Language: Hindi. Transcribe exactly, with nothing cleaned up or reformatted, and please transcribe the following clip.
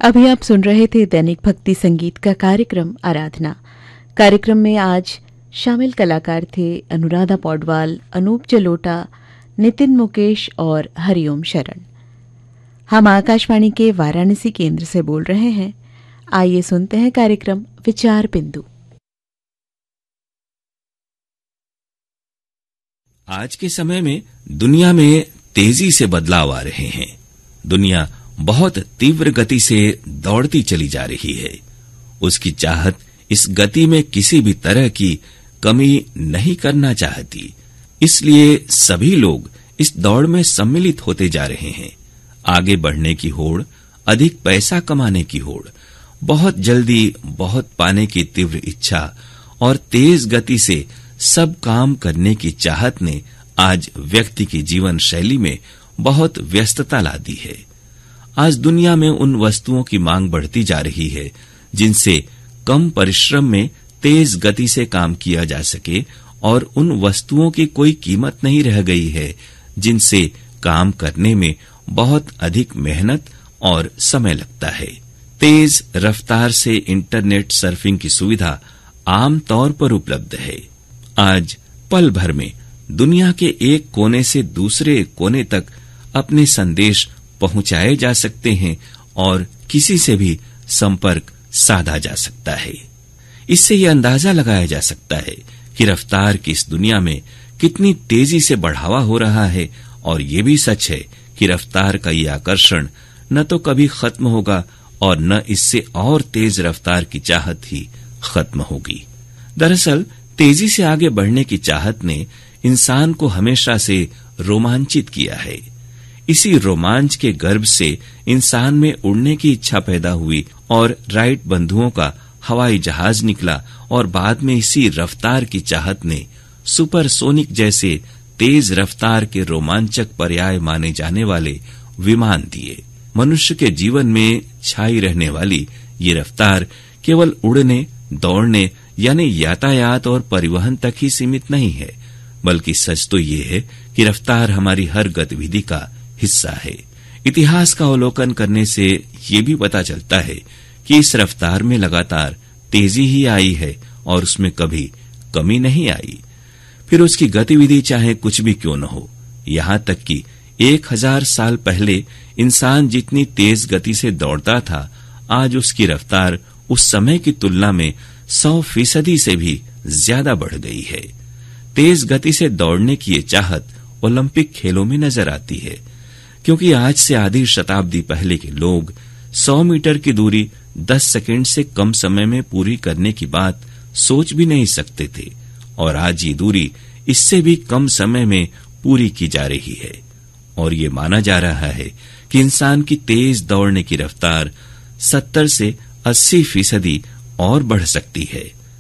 अभी आप सुन रहे थे दैनिक भक्ति संगीत का कार्यक्रम आराधना। कार्यक्रम में आज शामिल कलाकार थे अनुराधा पौडवाल, अनूप जलोटा, नितिन मुकेश और हरिओम शरण। हम आकाशवाणी के वाराणसी केंद्र से बोल रहे हैं। आइए सुनते हैं कार्यक्रम विचार बिंदु। आज के समय में दुनिया में तेजी से बदलाव आ रहे हैं। दुनिया बहुत तीव्र गति से दौड़ती चली जा रही है। उसकी चाहत इस गति में किसी भी तरह की कमी नहीं करना चाहती। इसलिए सभी लोग इस दौड़ में सम्मिलित होते जा रहे हैं। आगे बढ़ने की होड़, अधिक पैसा कमाने की होड़, बहुत जल्दी बहुत पाने की तीव्र इच्छा और तेज गति से सब काम करने की चाहत ने आज व्यक्ति की जीवन शैली में बहुत व्यस्तता ला दी है। आज दुनिया में उन वस्तुओं की मांग बढ़ती जा रही है जिनसे कम परिश्रम में तेज गति से काम किया जा सके, और उन वस्तुओं की कोई कीमत नहीं रह गई है जिनसे काम करने में बहुत अधिक मेहनत और समय लगता है। तेज रफ्तार से इंटरनेट सर्फिंग की सुविधा आम तौर पर उपलब्ध है। आज पल भर में दुनिया के एक कोने से दूसरे कोने तक अपने संदेश पहुंचाए जा सकते हैं और किसी से भी संपर्क साधा जा सकता है। इससे यह अंदाजा लगाया जा सकता है कि रफ्तार की इस दुनिया में कितनी तेजी से बढ़ावा हो रहा है, और ये भी सच है कि रफ्तार का ये आकर्षण न तो कभी खत्म होगा और न इससे और तेज रफ्तार की चाहत ही खत्म होगी। दरअसल तेजी से आगे बढ़ने की चाहत ने इंसान को हमेशा से रोमांचित किया है। इसी रोमांच के गर्भ से इंसान में उड़ने की इच्छा पैदा हुई और राइट बंधुओं का हवाई जहाज निकला, और बाद में इसी रफ्तार की चाहत ने सुपरसोनिक जैसे तेज रफ्तार के रोमांचक पर्याय माने जाने वाले विमान दिए। मनुष्य के जीवन में छाई रहने वाली ये रफ्तार केवल उड़ने, दौड़ने यानी यातायात और परिवहन तक ही सीमित नहीं है, बल्कि सच तो ये है कि रफ्तार हमारी हर गतिविधि का हिस्सा है। इतिहास का अवलोकन करने से ये भी पता चलता है कि इस रफ्तार में लगातार तेजी ही आई है और उसमें कभी कमी नहीं आई। फिर उसकी गतिविधि चाहे कुछ भी क्यों न हो, यहाँ तक कि एक हजार साल पहले इंसान जितनी तेज गति से दौड़ता था, आज उसकी रफ्तार उस समय की तुलना में सौ फीसदी से भी ज्यादा बढ़ गई है। तेज गति से दौड़ने की ये चाहत ओलंपिक खेलों में नजर आती है, क्योंकि आज से आधी शताब्दी पहले के लोग सौ मीटर की दूरी दस सेकंड से कम समय में पूरी करने की बात सोच भी नहीं सकते थे, और आज ये दूरी इससे भी कम समय में पूरी की जा रही है। और ये माना जा रहा है कि इंसान की तेज दौड़ने की रफ्तार सत्तर से अस्सी फीसदी और बढ़ सकती है।